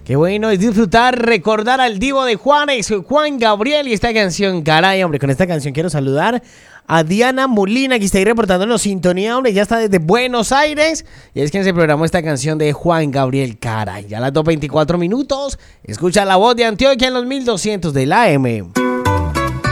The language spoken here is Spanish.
Qué bueno es disfrutar, recordar al divo de Juanes, Juan Gabriel, y esta canción. Caray, hombre, con esta canción quiero saludar a Diana Molina, que está ahí reportándonos sintonía, hombre, ya está desde Buenos Aires. Y es quien se programó esta canción de Juan Gabriel. Caray, ya las 2:24 minutos. Escucha la voz de Antioquia en los 1200 del AM.